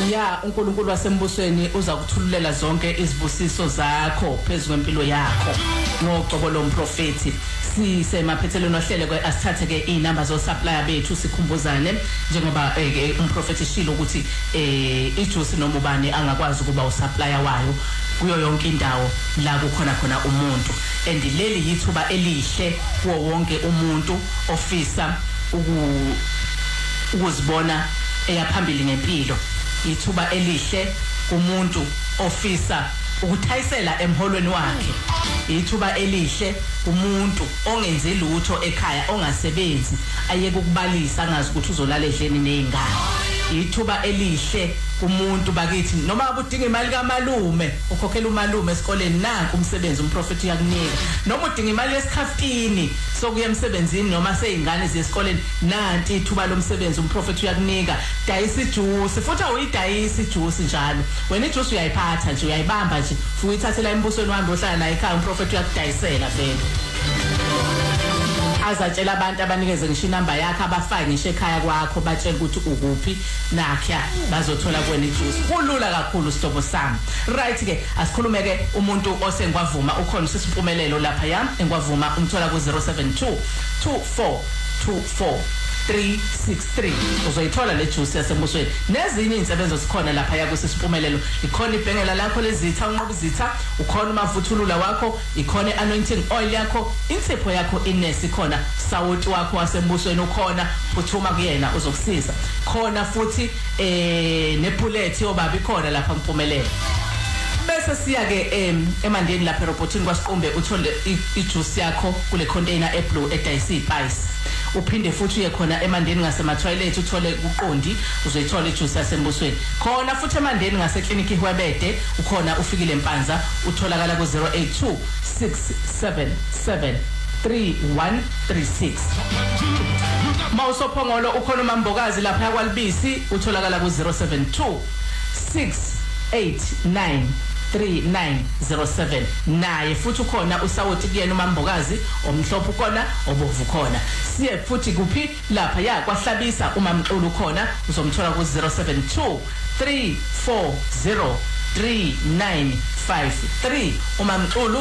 ya uNkulunkulu wasembusweni uza kuthululela zonke izibusiso zakho phezulu kwempilo yakho ngoqobo lomprofeti. Sisemaphethelweni ohlele ke asithathe ke inamba zo supplier bethu sikhumbuzane njengoba umprofeti shilo ukuthi ijuice noma ubani angakwazi ukuba usupplier wayo kuyo yonke indawo la kukhona khona umuntu. And leli yithuba elihle kuwo wonke umuntu ofisa ukuzibona eyaphambili ngempilo. Ithuba elihle kumuntu ofisa ukuthayisela emholweni wakhe. Ithuba elihle kumuntu ongenzi lutho ekhaya ongasebenzi ayeke ukubalisa angazi ukuthi uzolala edleni nezingane. Ithuba elihle kumuntu bakithi noma udinga imali kaMalume ukhokhela uMalume esikoleni nanku umsebenzi umprofeti uyakunika. Noma udinga imali yesikhafini sokuya emsebenzini noma seyingane zesikoleni nanti ithuba lomsebenzi umprofeti uyakunika. Dayisa ijuice futhi awuyidayisa ijuice njalo. Wena ijuice uyayiphatha nje uyayibamba nje futhi ithathela embusweni wami ohlala naye ekhaya umprofeti uyakudayisela vele. Azatshela abantu abanikeze ngisho inamba yakhe abafake ngisho ekhaya kwakho batshela ukuthi ukuphi nakhya bazothola kuwena ijuice. Kulula kakhulu sitobo sami. Right ke asikhulume ke umuntu osengwavuma ukhona sisiphumelelo lapha ya engwavuma umthola ku 072 2424 363 uzoyithola le juice yasembusweni nezinye insebenzo sikhona lapha ya kusiphumelelo. Ikhona ibhengela lakho lezitha unqoba izitha, ukhona umavuthulula wakho, ikhona anointing oil yakho, insipho yakho inesi khona, sawuti wakho wasembusweni ukhona, phuthuma kuyena uzokusiza. Khona futhi nebullet yobaba ikhona lapha ngiphumelelo. Bese siya ke emandeni lapha eRobotini kwaSiqumbe uthole ijuice yakho kule container eblue edayisi ispice. Uphinde futhi uye khona emandeni ngasema toilet uthole uqondi uzoyithola ijuice yasembusweni. Khona futhi emandeni ngase clinic iHwebede ukhona ufikile eMpanza utholakala ku 082 677 3136. Mawusophongolo ukhona uMambokazi lapha kwaLibisi utholakala ku 072 689 3907. Naye futhi ukhona usawoti kuyena uMambokazi omhlophe ukhona obovu khona. Siye futhi kuphi lapha ya kwaHlabisa uMamxulu khona uzomthola ku 072 340 3953. uMamxulu